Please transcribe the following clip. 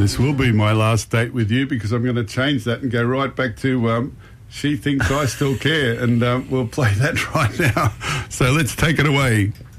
This will be my last date with you because I'm going to change that and go right back to She Thinks I Still Care, and we'll play that right now. So let's take it away.